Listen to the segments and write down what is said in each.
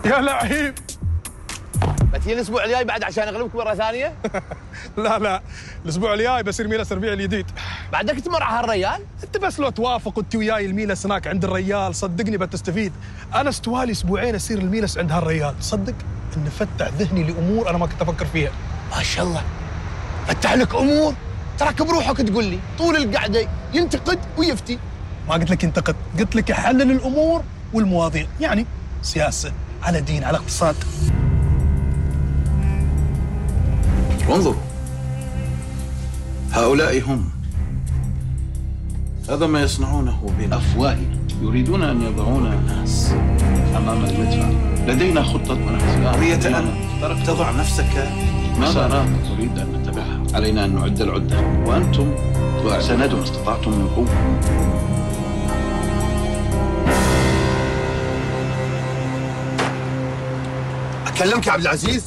يا لعيب. بتجي الاسبوع الجاي بعد عشان اغلبك مره ثانيه؟ لا الاسبوع الجاي بصير ميلس الربيع الجديد. بعدك تمر على هالريال؟ انت بس لو توافق وانت وياي الميلس هناك عند الريال صدقني بتستفيد. انا استوالي اسبوعين اصير الميلس عند هالريال، صدق انه فتح ذهني لامور انا ما كنت افكر فيها. ما شاء الله فتح لك امور، تراك بروحك تقول لي طول القعده ينتقد ويفتي. ما قلت لك ينتقد، قلت لك يحلل الامور والمواضيع، يعني سياسه على دين على اقتصاد. وانظروا، هؤلاء هم. هذا ما يصنعونه بأفواههم، يريدون أن يضعون الناس أمام المدفع. لدينا خطة ونحن أريد أن تضع نفسك مسارات نريد أن نتبعها. علينا أن نعد العدة، وأنتم سندوا ما استطعتم من قوة. أكلمك يا عبد العزيز؟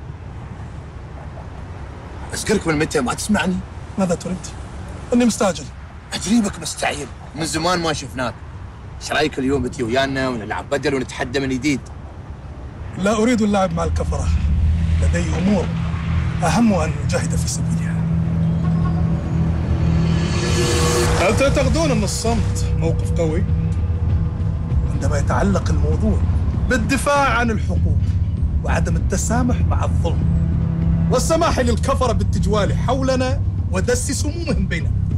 أذكرك من متى ما تسمعني؟ ماذا تريد؟ اني مستعجل. أجريبك مستعجل، من زمان ما شفناك. ايش رايك اليوم بتجي ويانا ونلعب بدل ونتحدى من جديد؟ لا اريد اللعب مع الكفره، لدي امور اهم ان نجاهد في سبيلها. هل تعتقدون ان الصمت موقف قوي؟ عندما يتعلق الموضوع بالدفاع عن الحقوق وعدم التسامح مع الظلم والسماح للكفره بالتجوال حولنا ودس سمومهم بيننا.